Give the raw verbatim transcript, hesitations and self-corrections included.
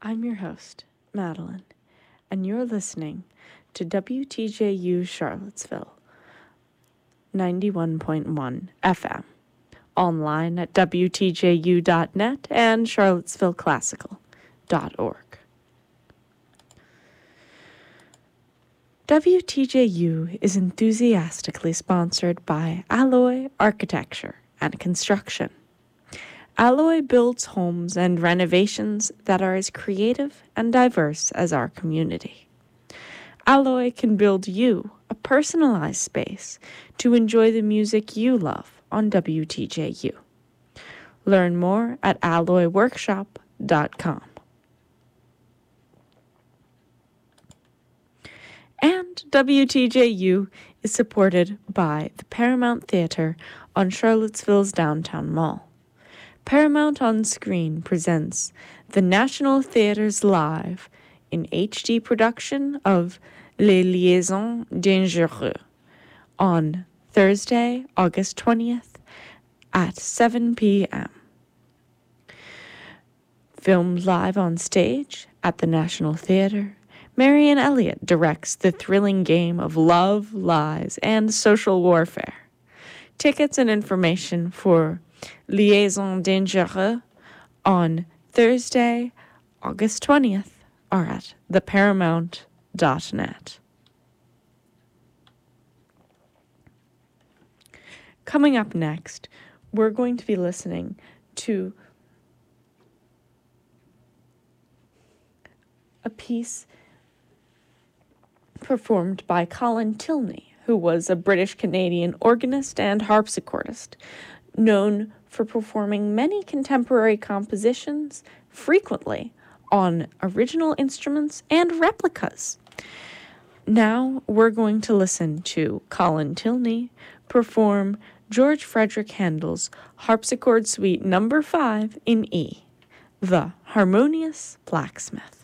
I'm your host, Madeline, and you're listening to W T J U Charlottesville, ninety-one point one F M, online at W T J U dot net and charlottesville classical dot org. W T J U is enthusiastically sponsored by Alloy Architecture and Construction. Alloy builds homes and renovations that are as creative and diverse as our community. Alloy can build you a personalized space to enjoy the music you love on W T J U. Learn more at alloy workshop dot com. And W T J U is supported by the Paramount Theater on Charlottesville's downtown mall. Paramount On Screen presents the National Theatre's live in H D production of Les Liaisons Dangereuses on Thursday, August twentieth at seven p.m. Filmed live on stage at the National Theatre, Marion Elliott directs the thrilling game of love, lies, and social warfare. Tickets and information for Liaison Dangereux on Thursday, August twentieth are at the paramount dot net. Coming up next, we're going to be listening to a piece performed by Colin Tilney, who was a British-Canadian organist and harpsichordist, known for performing many contemporary compositions, frequently on original instruments and replicas. Now we're going to listen to Colin Tilney perform George Frederick Handel's Harpsichord Suite Number five in E, The Harmonious Blacksmith.